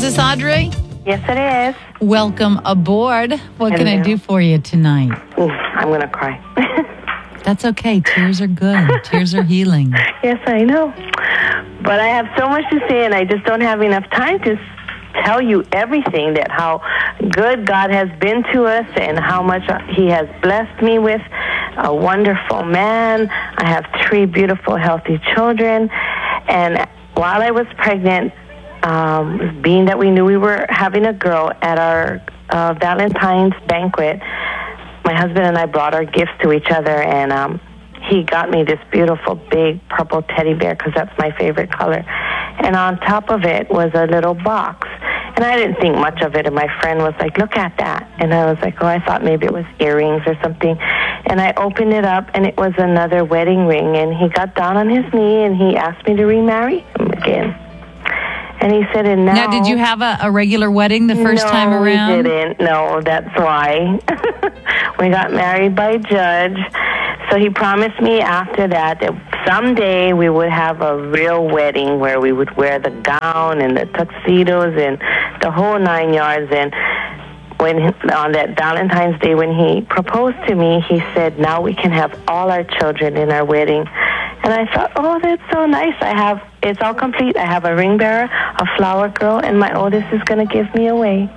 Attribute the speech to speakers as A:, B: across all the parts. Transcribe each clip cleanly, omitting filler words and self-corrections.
A: this Audrey?
B: Yes, it is.
A: Welcome aboard. What can I do for you tonight?
B: Ooh, I'm going to cry.
A: That's okay. Tears are good. Tears are healing.
B: Yes, I know. But I have so much to say, and I just don't have enough time to tell you everything, that how good God has been to us and how much He has blessed me with. A wonderful man. I have 3 beautiful, healthy children. And while I was pregnant, being that we knew we were having a girl, at our Valentine's banquet, my husband and I brought our gifts to each other, and he got me this beautiful big purple teddy bear because that's my favorite color. And on top of it was a little box. And I didn't think much of it, and my friend was like, look at that. And I was like, oh, I thought maybe it was earrings or something. And I opened it up, and it was another wedding ring. And he got down on his knee, and he asked me to remarry him again. And he said, and now
A: did you have a regular wedding the first time around?
B: No, we didn't. No, that's why. We got married by a judge. So he promised me after that someday we would have a real wedding where we would wear the gown and the tuxedos and the whole 9 yards. And on that Valentine's Day when he proposed to me, he said, now we can have all our children in our wedding. And I thought, oh, that's so nice. It's all complete. I have a ring bearer, a flower girl, and my oldest is going to give me away.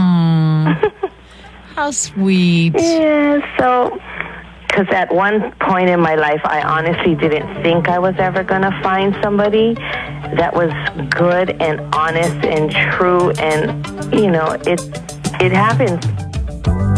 A: How sweet.
B: Yeah, so, because at one point in my life, I honestly didn't think I was ever going to find somebody that was good and honest and true. And, it happens.